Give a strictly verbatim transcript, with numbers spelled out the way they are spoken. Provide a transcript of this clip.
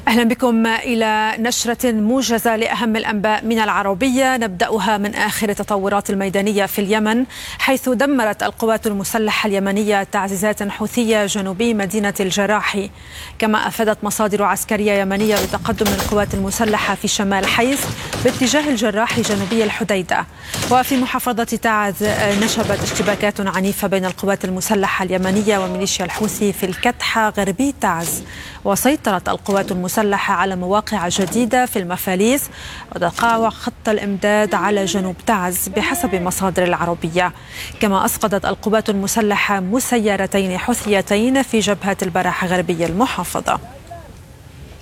أهلا بكم إلى نشرة موجزة لأهم الأنباء من العربية. نبدأها من آخر التطورات الميدانية في اليمن، حيث دمرت القوات المسلحة اليمنية تعزيزات حوثية جنوبي مدينة الجراحي. كما أفادت مصادر عسكرية يمنية بتقدم القوات المسلحة في شمال حيث باتجاه الجراحي جنوبي الحديدة. وفي محافظة تعز نشبت اشتباكات عنيفة بين القوات المسلحة اليمنية وميليشيا الحوثي في الكتحة غربي تعز، وسيطرت القوات المسلحة على مواقع جديدة في المفاليس وتقاطع خط الإمداد على جنوب تعز بحسب مصادر العربية. كما أسقطت القوات المسلحة مسيرتين حوثيتين في جبهة البرح غربي المحافظة.